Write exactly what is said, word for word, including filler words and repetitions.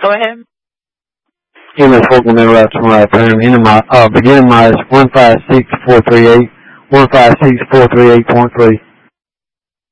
Go ahead. E M S Fulton Middle Route Tomorrow Term. Uh, beginning miles one five six four three eight, one five six four three eight point three.